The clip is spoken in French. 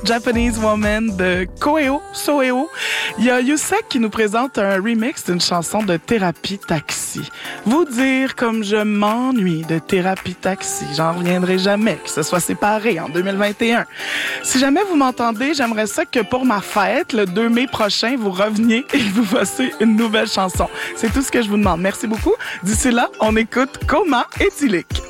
Japanese Woman de Koeo Soeo. Il y a Yusek qui nous présente un remix d'une chanson de Thérapie Taxi. Vous dire comme je m'ennuie de Thérapie Taxi. J'en reviendrai jamais que ce soit séparé en 2021. Si jamais vous m'entendez, j'aimerais ça que pour ma fête, le 2 mai prochain, vous reveniez et vous fassiez une nouvelle chanson. C'est tout ce que je vous demande. Merci beaucoup. D'ici là, on écoute Coma et Tilic.